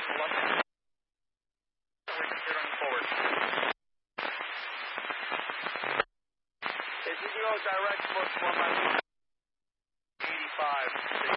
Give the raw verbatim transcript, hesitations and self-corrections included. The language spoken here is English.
left. We can sit on forward. If you go direct, most one by eighty-five.